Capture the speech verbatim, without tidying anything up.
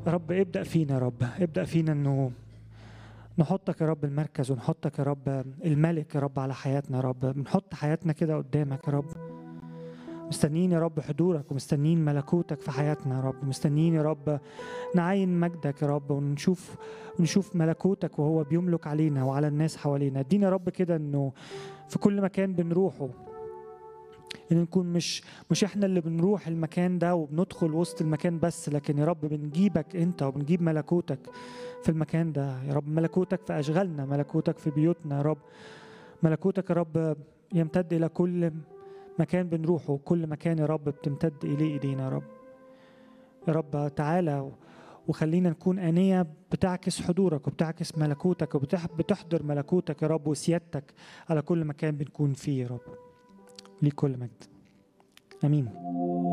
يا رب ابدأ فينا، يا رب ابدأ فينا انه نحطك يا رب المركز، ونحطك يا رب الملك يا رب على حياتنا. يا رب بنحط حياتنا كده قدامك يا رب، مستنيين يا رب حضورك، ومستنيين ملكوتك في حياتنا يا رب، مستنيين يا رب نعاين مجدك يا رب، ونشوف ونشوف ملكوتك وهو بيملك علينا وعلى الناس حوالينا. ادينا يا رب كده انه في كل مكان بنروحه ان نكون مش مش احنا اللي بنروح المكان ده وبندخل وسط المكان بس، لكن يا رب بنجيبك انت وبنجيب ملكوتك في المكان ده يا رب. ملكوتك في اشغالنا، ملكوتك في بيوتنا يا رب، ملكوتك يا رب يمتد الى كل مكان بنروحه، كل مكان يا رب بتمتد اليه ايدينا يا رب. يا رب تعالى وخلينا نكون آنية بتعكس حضورك وبتعكس ملكوتك وبتحضر ملكوتك يا رب وسيادتك على كل مكان بنكون فيه يا رب. ليك كل مجد، امين.